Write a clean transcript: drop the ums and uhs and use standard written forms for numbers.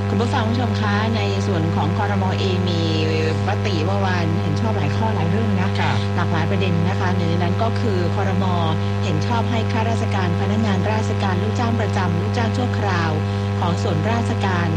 คุณผู้ฟังผู้ชมคะในส่วนของครม.เองมีมติเมื่อวานเห็นชอบหลายข้อหลายเรื่องนะหลากหลายประเด็นนะคะหนึ่งในนั้นก็คือครม.เห็นชอบให้ข้าราชการพนักงานราชการลูกจ้างประจำลูกจ้างชั่วคราวของส่วนราชการ